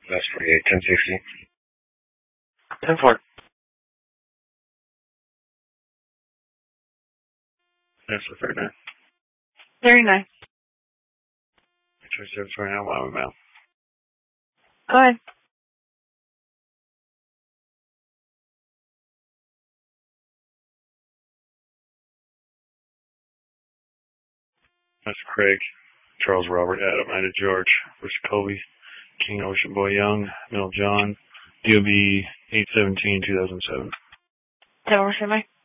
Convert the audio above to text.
That's 48, 1060. 10-4. That's the 39. 39. 29, Wyoming mail. Go ahead. That's Craig. Charles Robert Adam Ida George. Bruce Kobe. King Ocean Boy Young. Middle John. DOB 8/17/2007. 10 more,